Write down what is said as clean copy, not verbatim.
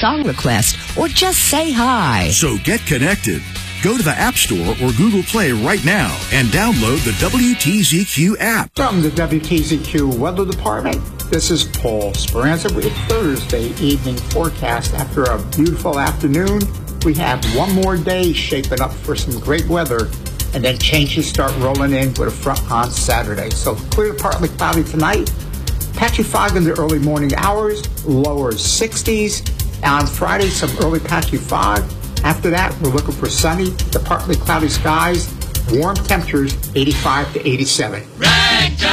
song request, or just say hi. So get connected. Go to the App Store or Google Play right now and download the WTZQ app. From the WTZQ Weather Department, this is Paul Speranza with Thursday evening forecast. After a beautiful afternoon, we have one more day shaping up for some great weather, and then changes start rolling in with a front on Saturday. So clear to partly cloudy tonight. Patchy fog in the early morning hours, lower 60s. On Friday, some early patchy fog. After that, we're looking for sunny to partly cloudy skies, warm temperatures, 85 to 87. Ragtime.